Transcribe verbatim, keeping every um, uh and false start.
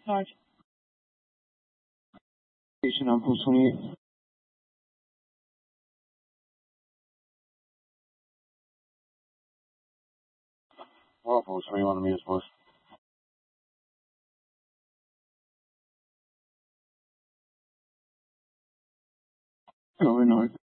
Sarge. Station on post twenty-eight. Well, post twenty-one, the meet post. Going north.